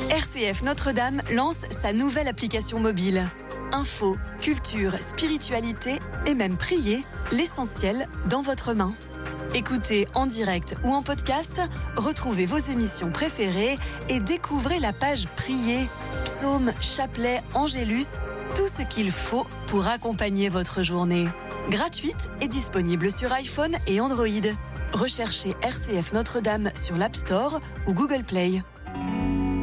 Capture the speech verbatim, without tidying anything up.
R C F Notre-Dame lance sa nouvelle application mobile. Info, culture, spiritualité et même prier, l'essentiel dans votre main. Écoutez en direct ou en podcast, retrouvez vos émissions préférées et découvrez la page Prier, psaumes, chapelets, angélus, tout ce qu'il faut pour accompagner votre journée. Gratuite et disponible sur iPhone et Android. Recherchez R C F Notre-Dame sur l'App Store ou Google Play.